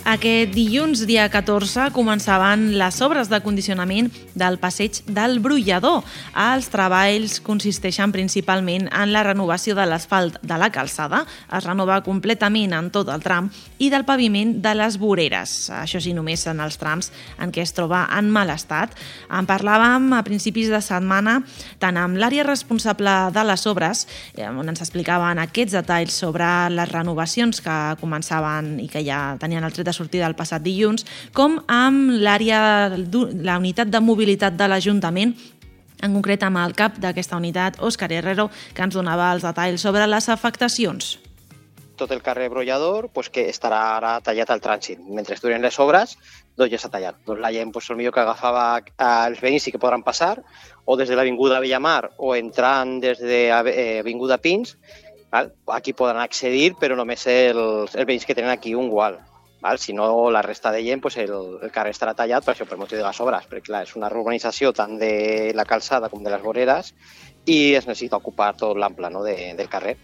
Aquest dilluns, dia 14, començaven les obres de condicionament del passeig del Brollador. Els treballs consisteixen principalment en la renovació de l'asfalt de la calçada, es renova completament en tot el tram, i del paviment de les voreres. Això sí, només en els trams en què es troba en mal estat. En parlàvem a principis de setmana tant amb l'àrea responsable de les obres, on ens explicaven aquests detalls sobre les renovacions que començaven i que ja tenien el tret de sortida el passat dilluns, com amb la unitat de mobilitat de l'Ajuntament, en concret amb el cap d'aquesta unitat, Òscar Herrero, que ens donava els detalls sobre les afectacions. Tot el carrer Brollador que estarà ara tallat al trànsit. Mentre duren les obres, ja s'ha tallat. La gent potser que agafava els veïns sí que podran passar, o des de l'Avinguda Bellamar o entrant des de l'Avinguda Pins, aquí podran accedir, però només els veïns que tenen aquí un gual. Si no, la resta de gent, el carrer estarà tallat per això, per motiu de les obres, perquè clar, és una urbanització tant de la calçada com de les voreres i es necessita ocupar tot l'ample del carrer.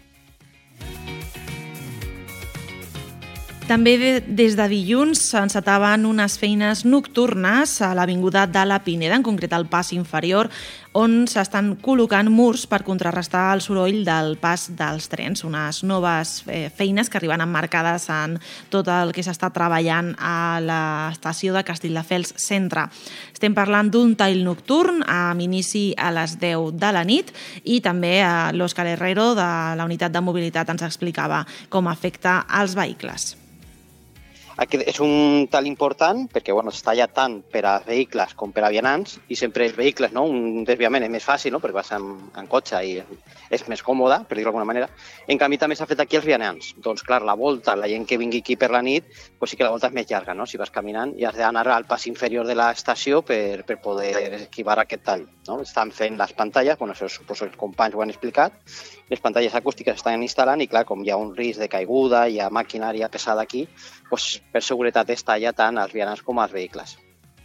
També des de dilluns s'encetaven unes feines nocturnes a l'Avinguda de la Pineda, en concret al pas inferior, on s'estan col·locant murs per contrarrestar el soroll del pas dels trens. Unes noves feines que arriben emmarcades en tot el que s'està treballant a l'estació de Castelldefels Centre. Estem parlant d'un tall nocturn amb inici a les 10 de la nit i també l'Òscar Herrero de la unitat de mobilitat ens explicava com afecta als vehicles. Aquest és un tall important perquè es talla tant per a vehicles com per a vianants i sempre els vehicles, un desviament és més fàcil, perquè vas en cotxe i és més còmode, per dir-ho d'alguna manera. En canvi, també s'ha fet aquí els vianants. Doncs, clar, la volta, la gent que vingui aquí per la nit, sí que la volta és més llarga, si vas caminant i has d'anar al pas inferior de l'estació per poder esquivar aquest tall. Estan fent les pantalles, això suposo que els companys ho han explicat, les pantalles acústiques estan instal·lant i, clar, com hi ha un risc de caiguda, hi ha maquinària pesada aquí, per seguretat es talla tant als vianants com als vehicles.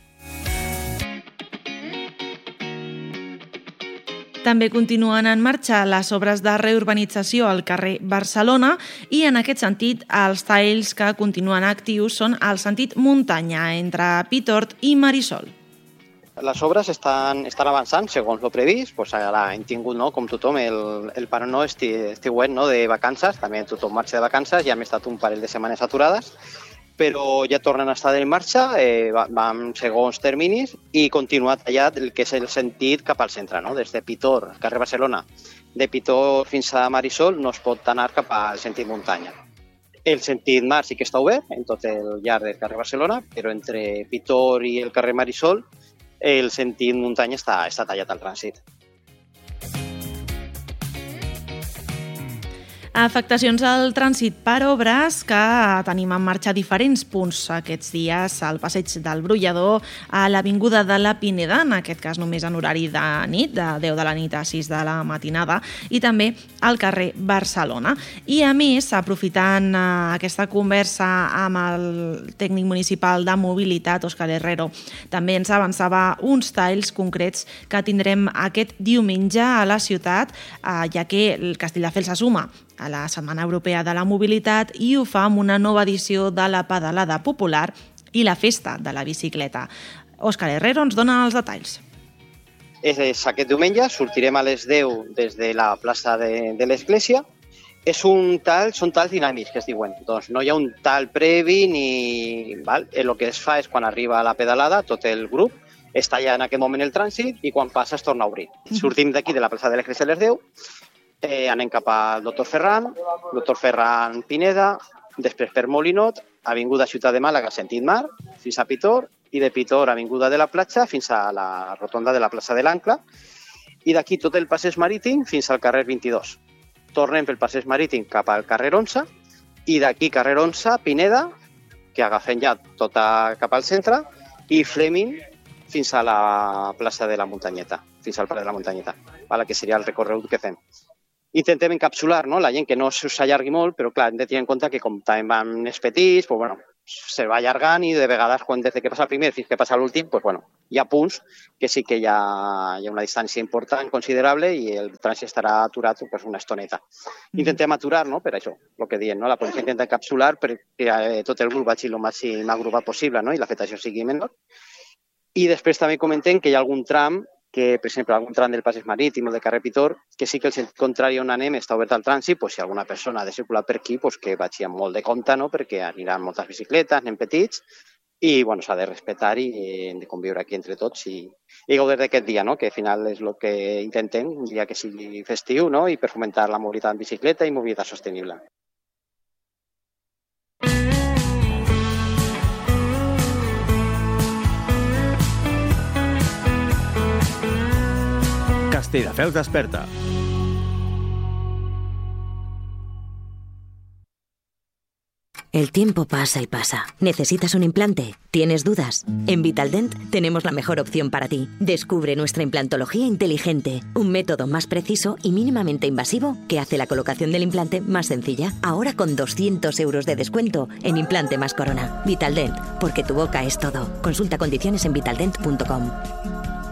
També continuen en marxa les obres de reurbanització al carrer Barcelona i, en aquest sentit, els talls que continuen actius són el sentit muntanya entre Pitort i Marisol. Les obres estan avançant segons el previst. Ara hem tingut, com tothom, el parón estiuet de vacances. També tothom marxa de vacances, ja hem estat un parell de setmanes aturades, però ja tornen a estar en marxa, van segons terminis i continua tallat el que és el sentit cap al centre, des de Pitort, carrer Barcelona. De Pitort fins a Marisol no es pot anar cap al sentit muntanya. El sentit mar sí que està obert en tot el llarg del carrer Barcelona, però entre Pitort i el carrer Marisol el sentit muntanya està tallat al trànsit. Afectacions al trànsit per obres que tenim en marxa a diferents punts aquests dies al passeig del Brollador, a l'Avinguda de la Pineda, en aquest cas només en horari de nit, de 10 de la nit a 6 de la matinada, i també al carrer Barcelona. I a més, aprofitant aquesta conversa amb el tècnic municipal de mobilitat, Òscar Herrero, també ens avançava uns talls concrets que tindrem aquest diumenge a la ciutat, ja que el Castelldefels se suma a la Setmana Europea de la Mobilitat i ho fa amb una nova edició de la pedalada popular i la festa de la bicicleta. Òscar Herrero ens dona els detalls. Aquest diumenge sortirem a les 10 des de la plaça de l'Església. Són talls dinàmics, que es diuen. Doncs no hi ha un tall previ ni... El que es fa és quan arriba la pedalada, tot el grup es talla en aquest moment el trànsit i quan passa es torna a obrir. Sortim d'aquí de la plaça de l'Església a les 10, anem cap al Doctor Ferran Pineda, després per Molinot, Avinguda Ciutat de Màlaga, sentit mar, fins a Pitort, i de Pitort, Avinguda de la Platja, fins a la rotonda de la plaça de l'Ancla, i d'aquí tot el passeig marítim fins al carrer 22. Tornem pel passeig marítim cap al carrer 11, i d'aquí carrer 11, Pineda, que agafem ja tota cap al centre, i Fleming fins a la plaça de la Muntanyeta, fins al parc de la Muntanyeta, que seria el recorregut que fem. Intentem encapsular la gent que no s'allargui molt, però clar, hem de tenir en compte que com també van els petits, se va allargant i de vegades, quan des que passa el primer fins que passa l'últim, pues, bueno, hi ha punts que sí que hi ha una distància important, considerable, i el trànsit estarà aturat pues, una estoneta. Intentem aturar, no?, per això, el que diem, no? La policia intenta encapsular perquè tot el grup vagi el màxim agrupat possible, no?, i l'afectació sigui menor. I després també comentem que hi ha algun tram que, per exemple, algun tram del passeig marítim o de carrer Pitor, que sí que el sentit contrari on anem està obert al trànsit, pues, si alguna persona ha de circular per aquí, pues, que vagi amb molt de compte, no?, perquè aniran moltes bicicletes, anem petits, i bueno, s'ha de respectar i hem de conviure aquí entre tots i gaudir d'aquest dia, no?, que al final és el que intentem, un dia que sigui festiu, no?, i per fomentar la mobilitat en bicicleta i mobilitat sostenible. Castelldefels desperta. El tiempo pasa y pasa. ¿Necesitas un implante? ¿Tienes dudas? En Vitaldent tenemos la mejor opción para ti. Descubre nuestra implantología inteligente, un método más preciso y mínimamente invasivo que hace la colocación del implante más sencilla. Ahora con 200 euros de descuento en Implante más Corona. Vitaldent, porque tu boca es todo. Consulta condiciones en vitaldent.com.